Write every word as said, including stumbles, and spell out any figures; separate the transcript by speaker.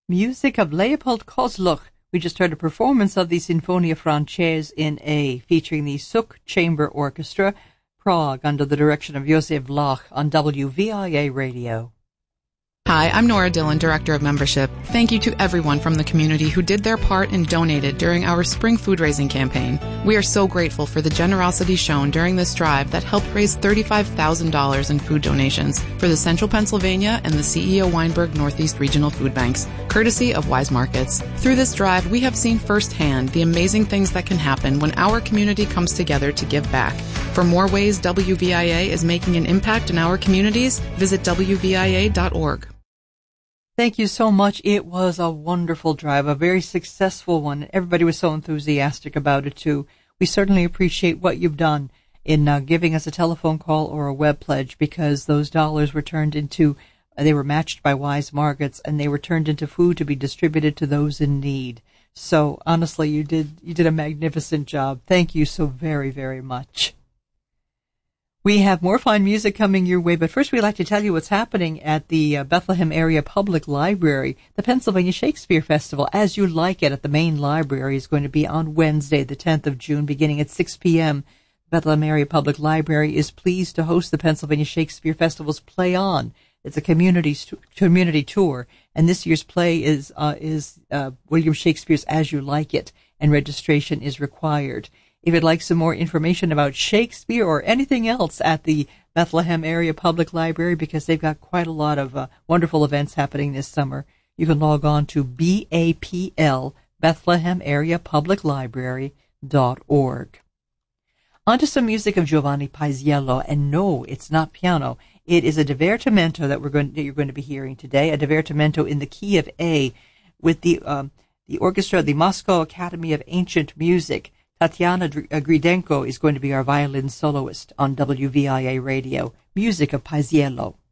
Speaker 1: Music of Leopold Kozloch. We just heard a performance of the Sinfonia Francese in A, featuring the Suk Chamber Orchestra, Prague, under the direction of Josef Vlach on W V I A Radio.
Speaker 2: Hi, I'm Nora Dillon, Director of Membership. Thank you to everyone from the community who did their part and donated during our spring food-raising campaign. We are so grateful for the generosity shown during this drive that helped raise thirty-five thousand dollars in food donations for the Central Pennsylvania and the C E O Weinberg Northeast Regional Food Banks, courtesy of Wise Markets. Through this drive, we have seen firsthand the amazing things that can happen when our community comes together to give back. For more ways W V I A is making an impact in our communities, visit W V I A dot org.
Speaker 1: Thank you so much. It was a wonderful drive, a very successful one. Everybody was so enthusiastic about it, too. We certainly appreciate what you've done in uh, giving us a telephone call or a web pledge, because those dollars were turned into, uh, they were matched by Wise Markets, and they were turned into food to be distributed to those in need. So, honestly, you did you did a magnificent job. Thank you so very, very much. We have more fine music coming your way, but first we'd like to tell you what's happening at the uh, Bethlehem Area Public Library. The Pennsylvania Shakespeare Festival, As You Like It, at the main library, is going to be on Wednesday, the tenth of June, beginning at six p.m. Bethlehem Area Public Library is pleased to host the Pennsylvania Shakespeare Festival's Play On. It's a community community tour, and this year's play is uh, is uh, William Shakespeare's As You Like It, and registration is required. If you'd like some more information about Shakespeare or anything else at the Bethlehem Area Public Library, because they've got quite a lot of uh, wonderful events happening this summer, you can log on to B A P L, Bethlehem Area Public Library dot org. On to some music of Giovanni Paisiello, and no, it's not piano. It is a divertimento that we're going that you're going to be hearing today, a divertimento in the key of A, with the um, the orchestra of the Moscow Academy of Ancient Music. Tatiana Gridenko is going to be our violin soloist on W V I A Radio. Music of Paisiello.